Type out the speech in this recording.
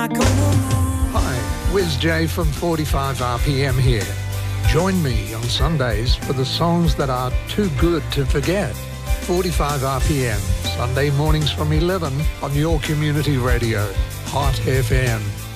Hi, Wiz J from 45 RPM here. Join me on Sundays for the songs that are too good to forget. 45 RPM, Sunday mornings from 11 on your community radio, Hot FM.